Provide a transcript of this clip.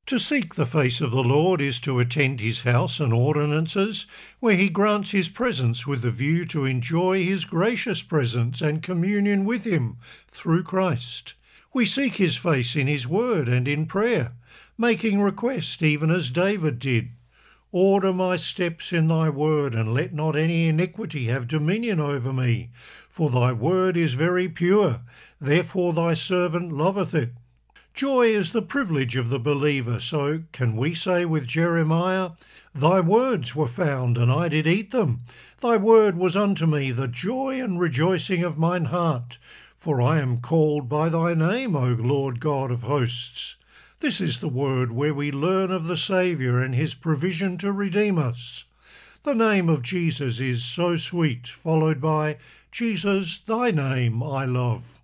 To seek the face of the Lord is to attend his house and ordinances, where he grants his presence with the view to enjoy his gracious presence and communion with him through Christ. We seek his face in his word and in prayer, making request even as David did. Order my steps in thy word, and let not any iniquity have dominion over me. For thy word is very pure, therefore thy servant loveth it. Joy is the privilege of the believer, so can we say with Jeremiah, Thy words were found, and I did eat them. Thy word was unto me the joy and rejoicing of mine heart. For I am called by thy name, O Lord God of hosts. This is the word where we learn of the Saviour and his provision to redeem us. The name of Jesus is so sweet, followed by Jesus, thy name I love.